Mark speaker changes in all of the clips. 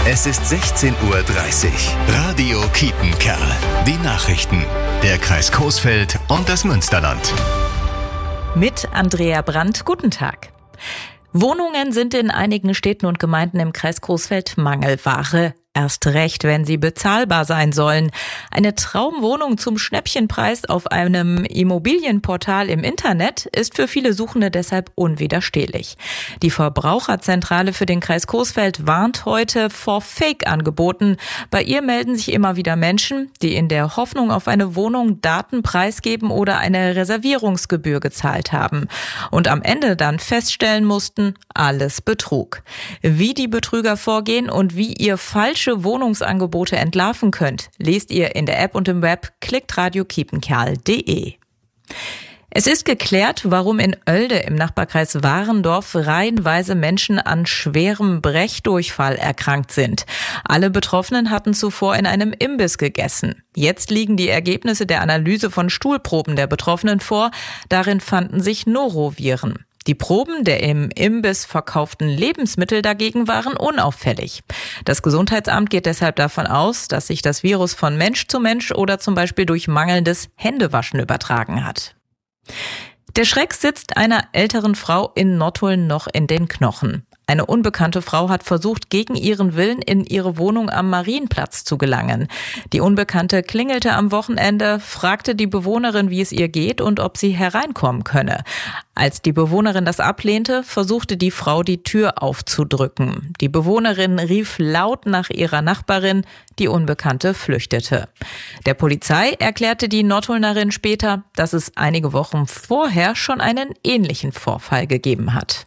Speaker 1: Es ist 16:30 Uhr. Radio Kiepenkerl. Die Nachrichten. Der Kreis Coesfeld und das Münsterland.
Speaker 2: Mit Andrea Brandt, guten Tag. Wohnungen sind in einigen Städten und Gemeinden im Kreis Coesfeld Mangelware. Erst recht, wenn sie bezahlbar sein sollen. Eine Traumwohnung zum Schnäppchenpreis auf einem Immobilienportal im Internet ist für viele Suchende deshalb unwiderstehlich. Die Verbraucherzentrale für den Kreis Coesfeld warnt heute vor Fake-Angeboten. Bei ihr melden sich immer wieder Menschen, die in der Hoffnung auf eine Wohnung Daten preisgeben oder eine Reservierungsgebühr gezahlt haben. Und am Ende dann feststellen mussten, alles Betrug. Wie die Betrüger vorgehen und wie ihr falsche Wohnungsangebote entlarven könnt, lest ihr in der App und im Web, klickt radiokiepenkerl.de. Es ist geklärt, warum in Oelde im Nachbarkreis Warendorf reihenweise Menschen an schwerem Brechdurchfall erkrankt sind. Alle Betroffenen hatten zuvor in einem Imbiss gegessen. Jetzt liegen die Ergebnisse der Analyse von Stuhlproben der Betroffenen vor. Darin fanden sich Noroviren. Die Proben der im Imbiss verkauften Lebensmittel dagegen waren unauffällig. Das Gesundheitsamt geht deshalb davon aus, dass sich das Virus von Mensch zu Mensch oder zum Beispiel durch mangelndes Händewaschen übertragen hat. Der Schreck sitzt einer älteren Frau in Nottuln noch in den Knochen. Eine unbekannte Frau hat versucht, gegen ihren Willen in ihre Wohnung am Marienplatz zu gelangen. Die Unbekannte klingelte am Wochenende, fragte die Bewohnerin, wie es ihr geht und ob sie hereinkommen könne. Als die Bewohnerin das ablehnte, versuchte die Frau, die Tür aufzudrücken. Die Bewohnerin rief laut nach ihrer Nachbarin, die Unbekannte flüchtete. Der Polizei erklärte die Nottulnerin später, dass es einige Wochen vorher schon einen ähnlichen Vorfall gegeben hat.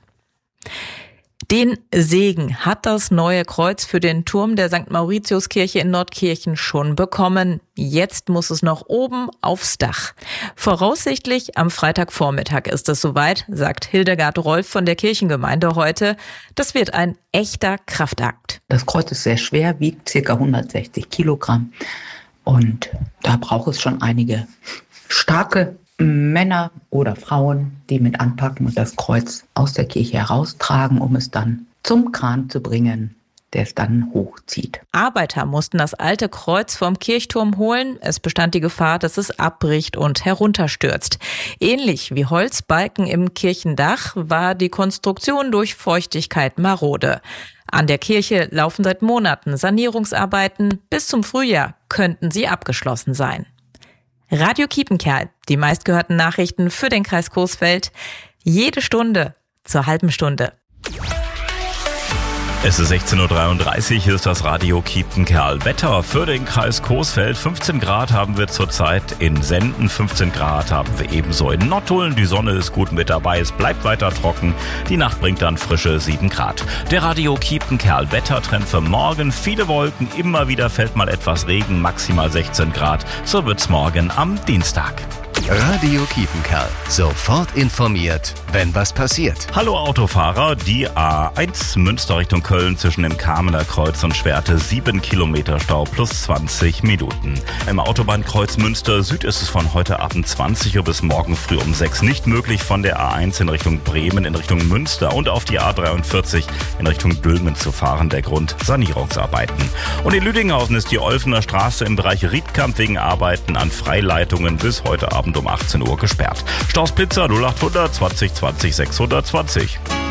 Speaker 2: Den Segen hat das neue Kreuz für den Turm der St. Mauritiuskirche in Nordkirchen schon bekommen. Jetzt muss es noch oben aufs Dach. Voraussichtlich am Freitagvormittag ist es soweit, sagt Hildegard Rolf von der Kirchengemeinde heute. Das wird ein echter Kraftakt.
Speaker 3: Das Kreuz ist sehr schwer, wiegt ca. 160 Kilogramm. Und da braucht es schon einige starke Männer oder Frauen, die mit anpacken und das Kreuz aus der Kirche heraustragen, um es dann zum Kran zu bringen, der es dann hochzieht.
Speaker 2: Arbeiter mussten das alte Kreuz vom Kirchturm holen. Es bestand die Gefahr, dass es abbricht und herunterstürzt. Ähnlich wie Holzbalken im Kirchendach war die Konstruktion durch Feuchtigkeit marode. An der Kirche laufen seit Monaten Sanierungsarbeiten. Bis zum Frühjahr könnten sie abgeschlossen sein. Radio Kiepenkerl, die meistgehörten Nachrichten für den Kreis Coesfeld. Jede Stunde zur halben Stunde.
Speaker 4: Es ist 16:33 Uhr, hier ist das Radio Kiepenkerl. Wetter für den Kreis Coesfeld. 15 Grad haben wir zurzeit in Senden, 15 Grad haben wir ebenso in Nottuln. Die Sonne ist gut mit dabei, es bleibt weiter trocken. Die Nacht bringt dann frische 7 Grad. Der Radio Kiepenkerl Wettertrend für morgen. Viele Wolken, immer wieder fällt mal etwas Regen, maximal 16 Grad. So wird's morgen am Dienstag.
Speaker 1: Radio Kiepenkerl. Sofort informiert, wenn was passiert.
Speaker 4: Hallo Autofahrer, die A1 Münster Richtung Köln zwischen dem Kamener Kreuz und Schwerte 7 Kilometer Stau plus 20 Minuten. Im Autobahnkreuz Münster Süd ist es von heute Abend 20 Uhr bis morgen früh um 6 nicht möglich, von der A1 in Richtung Bremen in Richtung Münster und auf die A43 in Richtung Dülmen zu fahren. Der Grund Sanierungsarbeiten. Und in Lüdinghausen ist die Olfener Straße im Bereich Riedkamp wegen Arbeiten an Freileitungen bis heute Abend um 18 Uhr gesperrt. Staus Blitzer 0800 20 20 620.